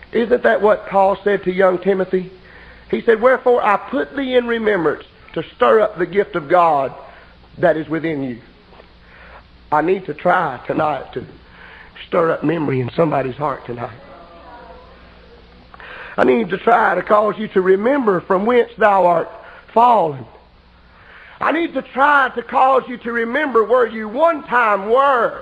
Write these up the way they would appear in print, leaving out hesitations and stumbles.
Isn't that what Paul said to young Timothy? He said, wherefore I put thee in remembrance to stir up the gift of God that is within you. I need to try tonight to stir up memory in somebody's heart tonight. I need to try to cause you to remember from whence thou art fallen. I need to try to cause you to remember where you one time were.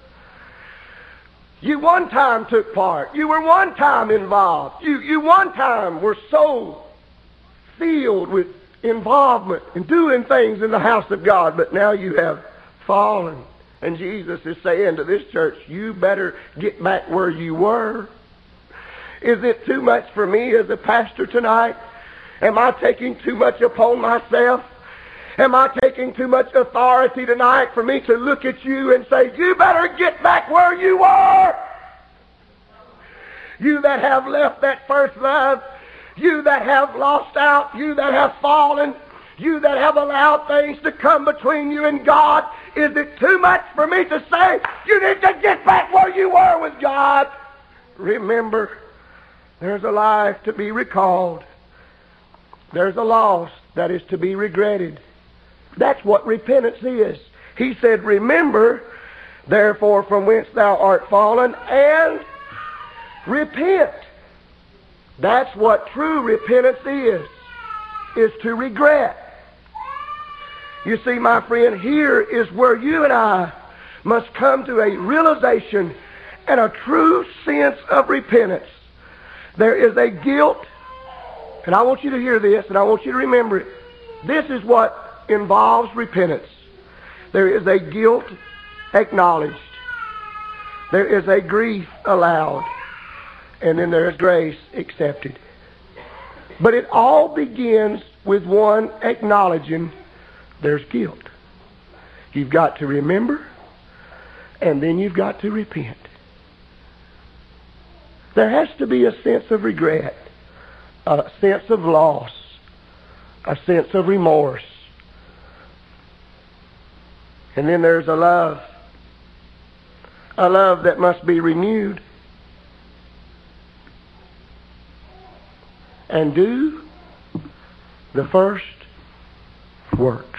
You one time took part. You were one time involved. You one time were so filled with involvement in doing things in the house of God, but now you have fallen. And Jesus is saying to this church, you better get back where you were. Is it too much for me as a pastor tonight? Am I taking too much upon myself? Am I taking too much authority tonight for me to look at you and say, you better get back where you were? You that have left that first love, you that have lost out, you that have fallen, you that have allowed things to come between you and God, is it too much for me to say, you need to get back where you were with God? Remember, there's a life to be recalled. There's a loss that is to be regretted. That's what repentance is. He said, remember, therefore, from whence thou art fallen, and repent. That's what true repentance is to regret. You see, my friend, here is where you and I must come to a realization and a true sense of repentance. There is a guilt, and I want you to hear this, and I want you to remember it. This is what involves repentance. There is a guilt acknowledged. There is a grief allowed. And then there is grace accepted. But it all begins with one acknowledging there's guilt. You've got to remember, and then you've got to repent. There has to be a sense of regret, a sense of loss, a sense of remorse. And then there's a love that must be renewed. And do the first works.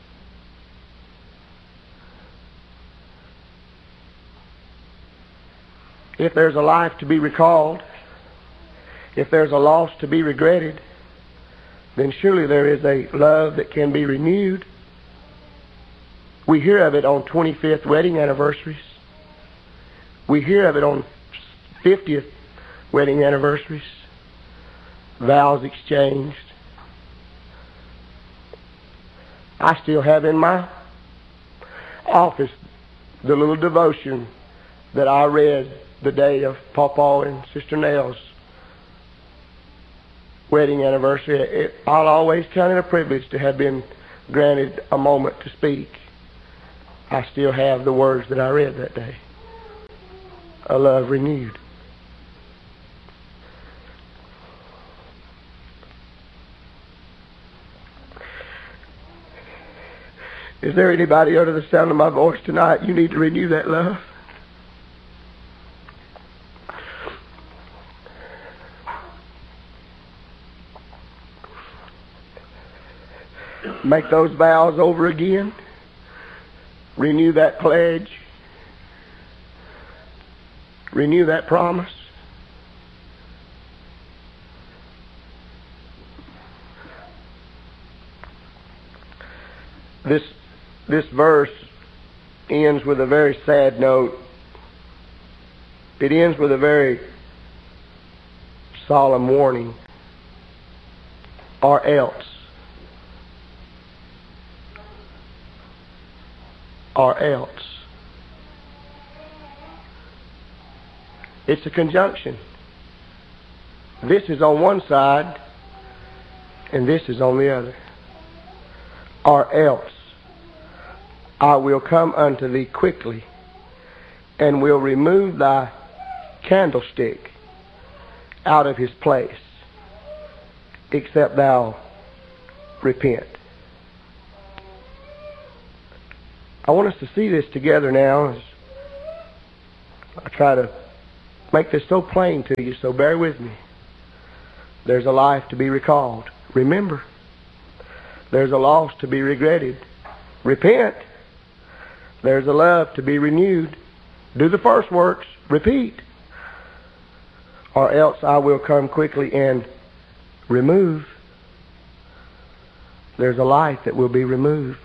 If there's a life to be recalled, if there's a loss to be regretted, then surely there is a love that can be renewed. We hear of it on 25th wedding anniversaries. We hear of it on 50th wedding anniversaries. Vows exchanged. I still have in my office the little devotion that I read the day of Papa and Sister Nell's wedding anniversary. I'll always count it a privilege to have been granted a moment to speak. I still have the words that I read that day. A love renewed. Is there anybody under the sound of my voice tonight? You need to renew that love. Make those vows over again. Renew that pledge. Renew that promise. This verse ends with a very sad note. It ends with a very solemn warning. Or else. Or else. It's a conjunction. This is on one side, and this is on the other. Or else I will come unto thee quickly, and will remove thy candlestick out of his place, except thou repent. I want us to see this together now as I try to make this so plain to you, so bear with me. There's a life to be recalled. Remember. There's a loss to be regretted. Repent. There's a love to be renewed. Do the first works. Repeat. Or else I will come quickly and remove. There's a life that will be removed.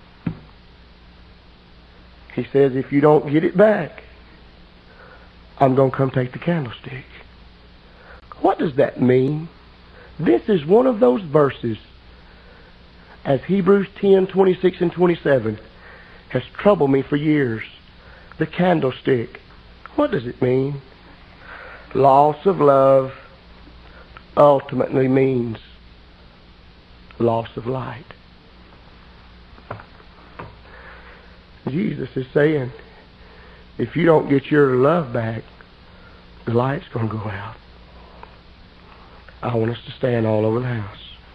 He says, if you don't get it back, I'm going to come take the candlestick. What does that mean? This is one of those verses, as Hebrews 10, 26 and 27, has troubled me for years. The candlestick. What does it mean? Loss of love ultimately means loss of light. Jesus is saying, if you don't get your love back, the light's going to go out. I want us to stand all over the house.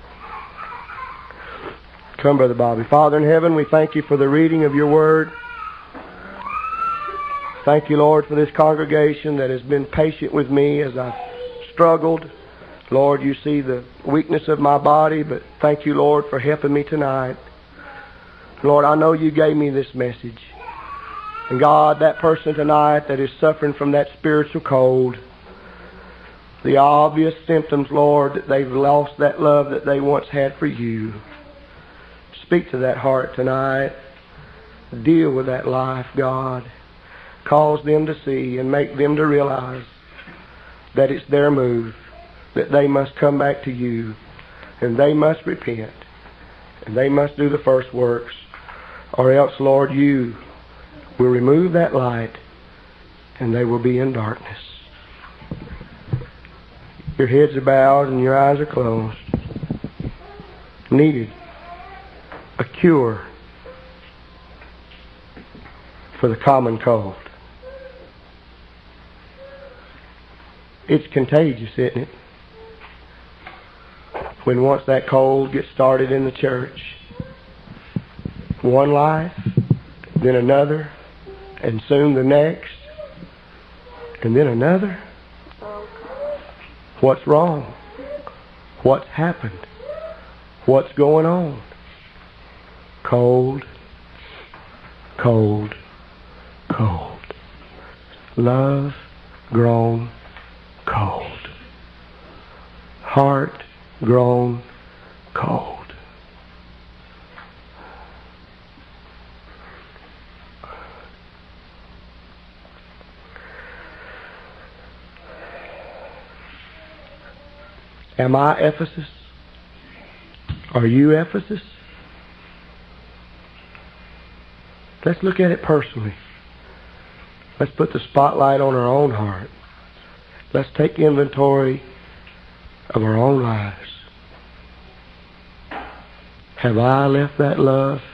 Come, Brother Bobby. Father in heaven, we thank you for the reading of your word. Thank you, Lord, for this congregation that has been patient with me as I've struggled. Lord, you see the weakness of my body, but thank you, Lord, for helping me tonight. Lord, I know you gave me this message. And God, that person tonight that is suffering from that spiritual cold, the obvious symptoms, Lord, that they've lost that love that they once had for you. Speak to that heart tonight. Deal with that life, God. Cause them to see and make them to realize that it's their move, that they must come back to you, and they must repent, and they must do the first works, or else, Lord, you will remove that light, and they will be in darkness. Your heads are bowed and your eyes are closed. Needed a cure for the common cold. It's contagious, isn't it? When once that cold gets started in the church, one life, then another, and soon the next, and then another. What's wrong? What's happened? What's going on? Cold, cold, cold. Love grown cold. Heart grown cold. Am I Ephesus? Are you Ephesus? Let's look at it personally. Let's put the spotlight on our own heart. Let's take inventory of our own lives. Have I left that love?